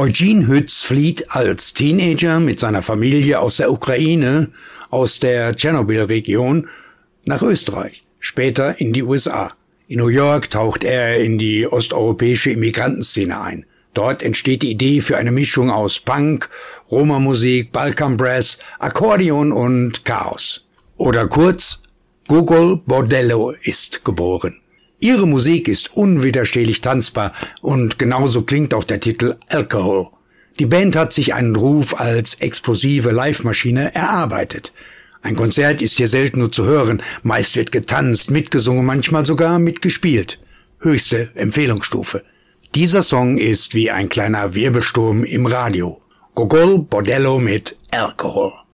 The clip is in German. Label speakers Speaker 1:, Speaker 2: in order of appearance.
Speaker 1: Eugene Hütz flieht als Teenager mit seiner Familie aus der Ukraine, aus der Tschernobyl-Region, nach Österreich, später in die USA. In New York taucht er in die osteuropäische Immigrantenszene ein. Dort entsteht die Idee für eine Mischung aus Punk, Roma-Musik, Balkan-Brass, Akkordeon und Chaos. Oder kurz, Gogol Bordello ist geboren. Ihre Musik ist unwiderstehlich tanzbar und genauso klingt auch der Titel Alcohol. Die Band hat sich einen Ruf als explosive Live-Maschine erarbeitet. Ein Konzert ist hier selten nur zu hören, meist wird getanzt, mitgesungen, manchmal sogar mitgespielt. Höchste Empfehlungsstufe. Dieser Song ist wie ein kleiner Wirbelsturm im Radio. Gogol Bordello mit Alcohol.